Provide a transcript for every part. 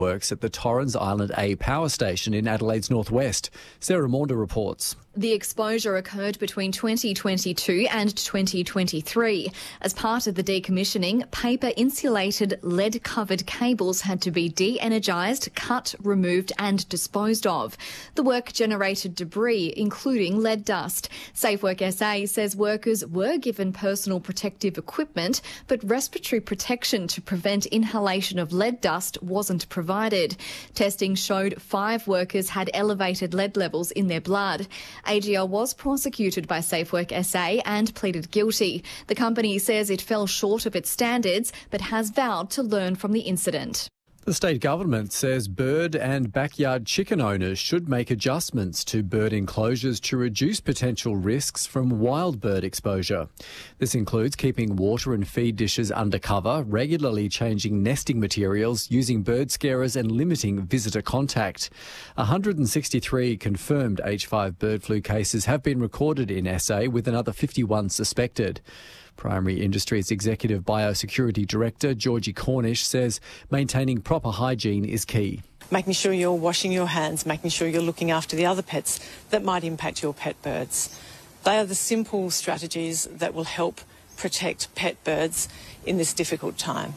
works at the Torrens Island A power station in Adelaide's northwest. Sarah Maunder reports. The exposure occurred between 2022 and 2023. As part of the decommissioning, paper-insulated, lead-covered cables had to be de-energised, cut, removed and disposed of. The work generated debris, including lead dust. SafeWork SA says workers were given personal protective equipment, but respiratory protection to prevent inhalation of lead dust wasn't provided. Testing showed 5 workers had elevated lead levels in their blood. AGL was prosecuted by SafeWork SA and pleaded guilty. The company says it fell short of its standards but has vowed to learn from the incident. The state government says bird and backyard chicken owners should make adjustments to bird enclosures to reduce potential risks from wild bird exposure. This includes keeping water and feed dishes under cover, regularly changing nesting materials, using bird scarers and limiting visitor contact. 163 confirmed H5 bird flu cases have been recorded in SA, with another 51 suspected. Primary Industries Executive Biosecurity Director Georgie Cornish says maintaining proper hygiene is key. Making sure you're washing your hands, making sure you're looking after the other pets that might impact your pet birds. They are the simple strategies that will help protect pet birds in this difficult time.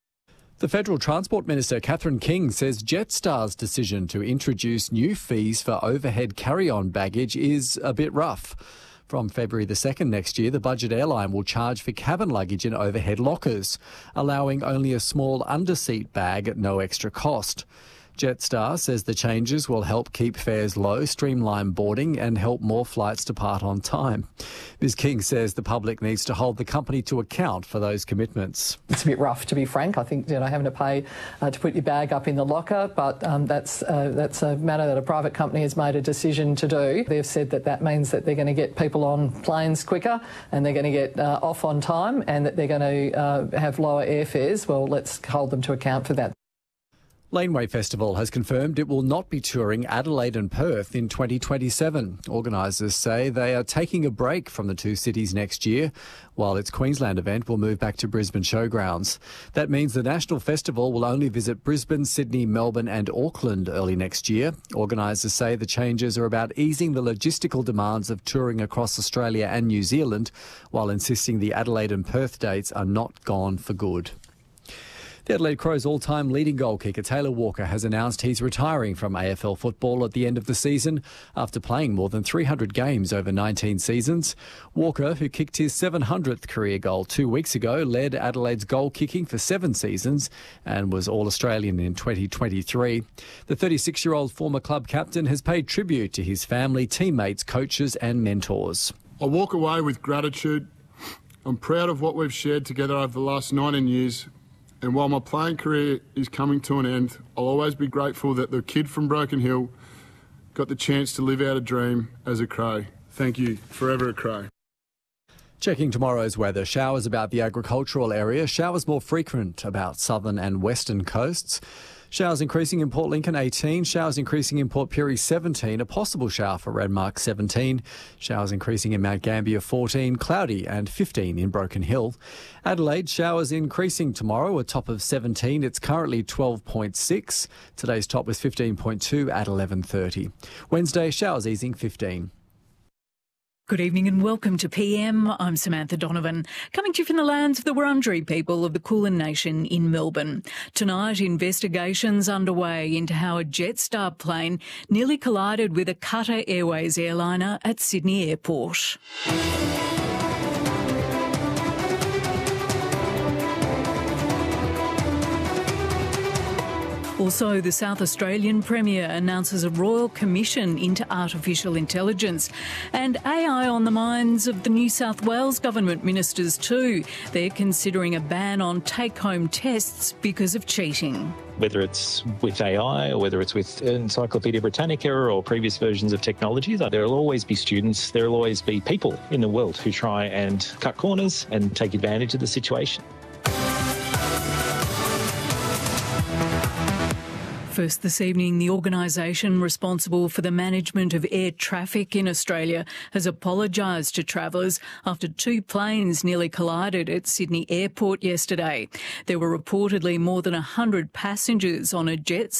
The Federal Transport Minister, Catherine King, says Jetstar's decision to introduce new fees for overhead carry-on baggage is a bit rough. From February the 2nd next year, the budget airline will charge for cabin luggage in overhead lockers, allowing only a small under-seat bag at no extra cost. Jetstar says the changes will help keep fares low, streamline boarding and help more flights depart on time. Ms King says the public needs to hold the company to account for those commitments. It's a bit rough, to be frank. I think having to pay to put your bag up in the locker, but that's a matter that a private company has made a decision to do. They've said that means that they're going to get people on planes quicker and they're going to get off on time and that they're going to have lower airfares. Well, let's hold them to account for that. Laneway Festival has confirmed it will not be touring Adelaide and Perth in 2027. Organisers say they are taking a break from the two cities next year, while its Queensland event will move back to Brisbane Showgrounds. That means the National Festival will only visit Brisbane, Sydney, Melbourne and Auckland early next year. Organisers say the changes are about easing the logistical demands of touring across Australia and New Zealand, while insisting the Adelaide and Perth dates are not gone for good. The Adelaide Crows all-time leading goal kicker Taylor Walker has announced he's retiring from AFL football at the end of the season after playing more than 300 games over 19 seasons. Walker, who kicked his 700th career goal 2 weeks ago, led Adelaide's goal kicking for 7 seasons and was All-Australian in 2023. The 36-year-old former club captain has paid tribute to his family, teammates, coaches and mentors. I walk away with gratitude. I'm proud of what we've shared together over the last 19 years. And while my playing career is coming to an end, I'll always be grateful that the kid from Broken Hill got the chance to live out a dream as a Crow. Thank you. Forever a Crow. Checking tomorrow's weather. Showers about the agricultural area. Showers more frequent about southern and western coasts. Showers increasing in Port Lincoln 18, showers increasing in Port Pirie 17, a possible shower for Renmark 17, showers increasing in Mount Gambier 14, cloudy and 15 in Broken Hill. Adelaide, showers increasing tomorrow, a top of 17, it's currently 12.6. Today's top was 15.2 at 11:30. Wednesday, showers easing 15. Good evening and welcome to PM. I'm Samantha Donovan, coming to you from the lands of the Wurundjeri people of the Kulin Nation in Melbourne. Tonight, investigations underway into how a Jetstar plane nearly collided with a Qatar Airways airliner at Sydney Airport. Also, the South Australian Premier announces a royal commission into artificial intelligence, and AI on the minds of the New South Wales government ministers too. They're considering a ban on take-home tests because of cheating. Whether it's with AI or whether it's with Encyclopedia Britannica or previous versions of technology, there will always be students, there will always be people in the world who try and cut corners and take advantage of the situation. First this evening, the organisation responsible for the management of air traffic in Australia has apologised to travellers after 2 planes nearly collided at Sydney Airport yesterday. There were reportedly more than 100 passengers on a jet